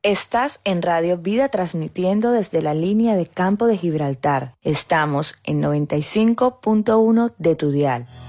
Estás en Radio Vida transmitiendo desde la línea de Campo de Gibraltar. Estamos en 95.1 de tu dial.